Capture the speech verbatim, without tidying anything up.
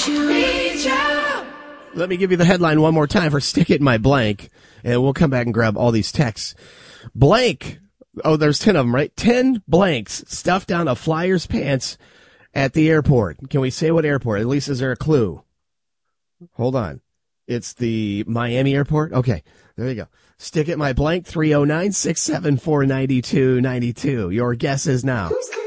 you. Reach out. Let me give you the headline one more time for Stick It in My Blank, and we'll come back and grab all these texts. Blank. Oh, there's ten of them, right? ten blanks stuffed down a flyer's pants at the airport. Can we say what airport? At least is there a clue? Hold on. It's the Miami airport? Okay, there you go. Stick It in My Blank, three oh nine, six seven four, nine two nine two. Your guess is now. Who's